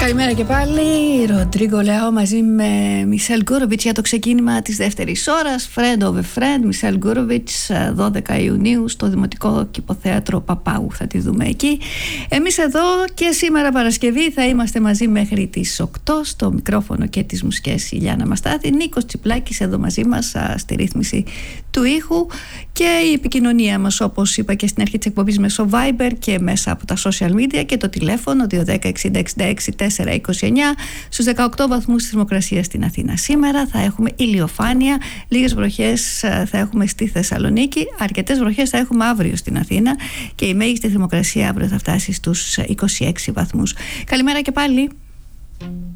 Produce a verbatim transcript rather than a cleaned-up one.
Καλημέρα και πάλι. Ροντρίγκο Λεάο μαζί με Μισελ Γκούροβιτς για το ξεκίνημα της δεύτερης ώρας. Friend of a friend, Μισελ Γκούροβιτς, δώδεκα Ιουνίου στο Δημοτικό Κηποθέατρο Παπάγου. Θα τη δούμε εκεί. Εμείς εδώ και σήμερα Παρασκευή θα είμαστε μαζί μέχρι τις οκτώ στο μικρόφωνο και τις μουσικές Ηλιάνα Μαστάθη. Νίκος Τσιπλάκης εδώ μαζί μας στη ρύθμιση του ήχου και η επικοινωνία μας, όπως είπα και στην αρχή της εκπομπής, μέσω Viber και μέσα από τα social media και το τηλέφωνο δύο ένα μηδέν εξήντα εξήντα έξι τετρακόσια είκοσι εννιά. Στους δεκαοκτώ βαθμούς της θερμοκρασίας στην Αθήνα σήμερα θα έχουμε ηλιοφάνεια, λίγες βροχές θα έχουμε στη Θεσσαλονίκη, αρκετές βροχές θα έχουμε αύριο στην Αθήνα και η μέγιστη θερμοκρασία αύριο θα φτάσει στους είκοσι έξι βαθμούς. Καλημέρα και πάλι.